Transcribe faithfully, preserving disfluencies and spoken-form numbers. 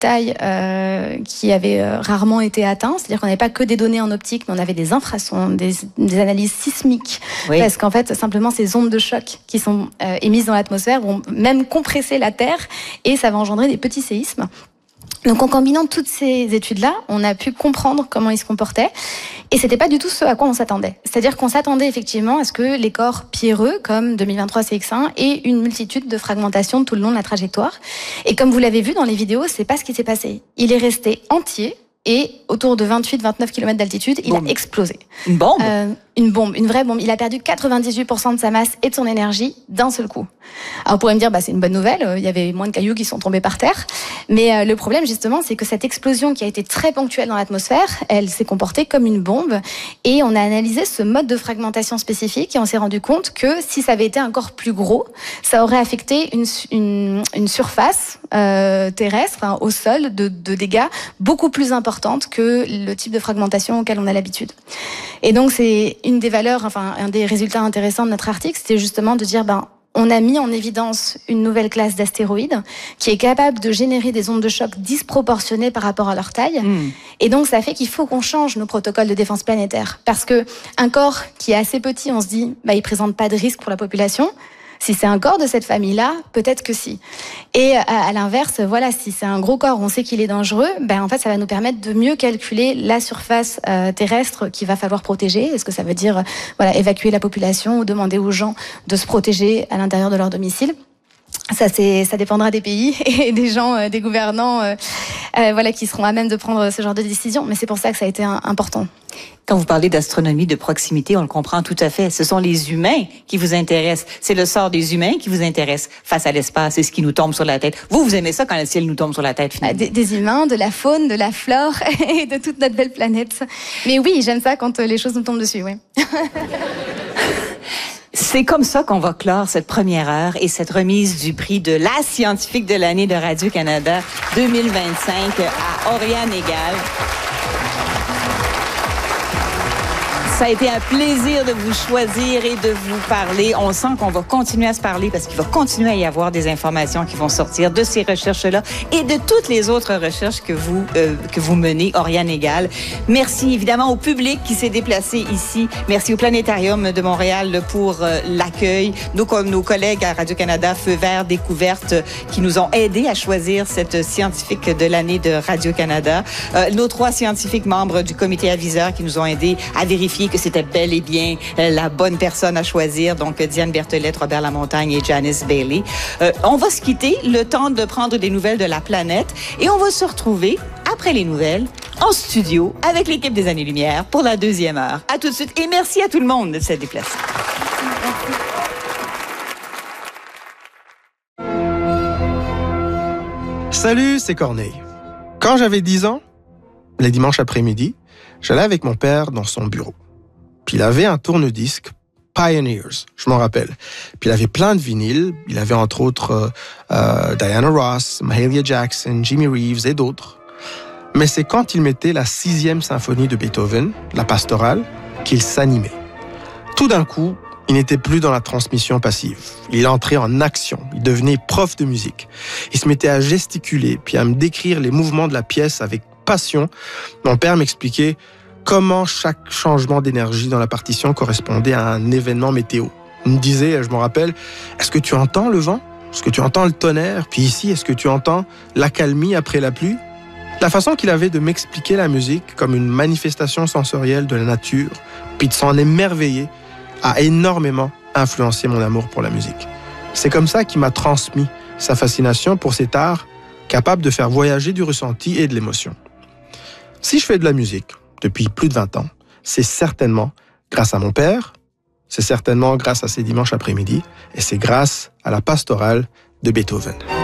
taille euh, qui avait euh, rarement été atteint, c'est-à-dire qu'on n'avait pas que des données en optique, mais on avait des infrasons, des, des analyses sismiques, oui. Parce qu'en fait, simplement, ces ondes de choc qui sont euh, émises dans l'atmosphère vont même compresser la Terre et ça va engendrer des petits séismes. Donc en combinant toutes ces études-là, on a pu comprendre comment ils se comportaient et c'était pas du tout ce à quoi on s'attendait. C'est-à-dire qu'on s'attendait effectivement à ce que les corps pierreux, comme deux mille vingt-trois C X un, aient une multitude de fragmentations tout le long de la trajectoire. Et comme vous l'avez vu dans les vidéos, c'est pas ce qui s'est passé. Il est resté entier et autour de vingt-huit à vingt-neuf kilomètres d'altitude, il bombe. a explosé. Une bombe euh, Une bombe, une vraie bombe. Il a perdu quatre-vingt-dix-huit pour cent de sa masse et de son énergie d'un seul coup. Alors on pourrait me dire, bah, c'est une bonne nouvelle, il y avait moins de cailloux qui sont tombés par terre. Mais euh, le problème justement, c'est que cette explosion qui a été très ponctuelle dans l'atmosphère, elle s'est comportée comme une bombe. Et on a analysé ce mode de fragmentation spécifique et on s'est rendu compte que si ça avait été encore plus gros, ça aurait affecté une, une, une surface euh, terrestre, enfin, au sol, de, de dégâts beaucoup plus importants que le type de fragmentation auquel on a l'habitude. Et donc c'est une des valeurs, enfin un des résultats intéressants de notre article, c'était justement de dire ben on a mis en évidence une nouvelle classe d'astéroïdes qui est capable de générer des ondes de choc disproportionnées par rapport à leur taille. Mmh. Et donc ça fait qu'il faut qu'on change nos protocoles de défense planétaire parce que un corps qui est assez petit, on se dit bah il présente pas de risque pour la population. Si c'est un corps de cette famille-là, peut-être que si. Et à, à l'inverse, voilà, si c'est un gros corps, on sait qu'il est dangereux, ben en fait, ça va nous permettre de mieux calculer la surface euh, terrestre qu'il va falloir protéger. Est-ce que ça veut dire, voilà, évacuer la population ou demander aux gens de se protéger à l'intérieur de leur domicile? Ça, c'est, ça dépendra des pays et des gens, euh, des gouvernants, euh, euh, voilà, qui seront à même de prendre ce genre de décision. Mais c'est pour ça que ça a été un, important. Quand vous parlez d'astronomie de proximité, on le comprend tout à fait. Ce sont les humains qui vous intéressent. C'est le sort des humains qui vous intéresse face à l'espace. C'est ce qui nous tombe sur la tête. Vous, vous aimez ça quand le ciel nous tombe sur la tête, finalement? Des, des humains, de la faune, de la flore et de toute notre belle planète. Mais oui, j'aime ça quand les choses nous tombent dessus, oui. C'est comme ça qu'on va clore cette première heure et cette remise du prix de la scientifique de l'année de Radio-Canada deux mille vingt-cinq à Oriane Égal. Ça a été un plaisir de vous choisir et de vous parler. On sent qu'on va continuer à se parler parce qu'il va continuer à y avoir des informations qui vont sortir de ces recherches-là et de toutes les autres recherches que vous euh, que vous menez, Oriane Égal. Merci évidemment au public qui s'est déplacé ici. Merci au Planétarium de Montréal pour euh, l'accueil. Nos, nos collègues à Radio-Canada, Feu Vert, Découverte, qui nous ont aidés à choisir cette scientifique de l'année de Radio-Canada. Euh, nos trois scientifiques membres du comité aviseur qui nous ont aidés à vérifier que c'était bel et bien la bonne personne à choisir, donc Diane Berthelette, Robert Lamontagne et Janice Bailey. Euh, on va se quitter, le temps de prendre des nouvelles de la planète, et on va se retrouver, après les nouvelles, en studio, avec l'équipe des Années-Lumière pour la deuxième heure. À tout de suite, et merci à tout le monde de s'être déplacé. Salut, c'est Corneille. Quand j'avais dix ans, les dimanches après-midi, j'allais avec mon père dans son bureau. Puis il avait un tourne-disque Pioneers, je m'en rappelle. Puis il avait plein de vinyles. Il avait entre autres euh, euh, Diana Ross, Mahalia Jackson, Jimmy Reeves et d'autres. Mais c'est quand il mettait la sixième symphonie de Beethoven, la pastorale, qu'il s'animait. Tout d'un coup, il n'était plus dans la transmission passive. Il entrait en action. Il devenait prof de musique. Il se mettait à gesticuler, puis à me décrire les mouvements de la pièce avec passion. Mon père m'expliquait comment chaque changement d'énergie dans la partition correspondait à un événement météo. Il me disait, je me rappelle, est-ce que tu entends le vent? Est-ce que tu entends le tonnerre? Puis ici, est-ce que tu entends l'accalmie après la pluie? La façon qu'il avait de m'expliquer la musique comme une manifestation sensorielle de la nature, puis de s'en émerveiller, a énormément influencé mon amour pour la musique. C'est comme ça qu'il m'a transmis sa fascination pour cet art capable de faire voyager du ressenti et de l'émotion. Si je fais de la musique depuis plus de vingt ans, c'est certainement grâce à mon père, c'est certainement grâce à ces dimanches après-midi, et c'est grâce à la pastorale de Beethoven.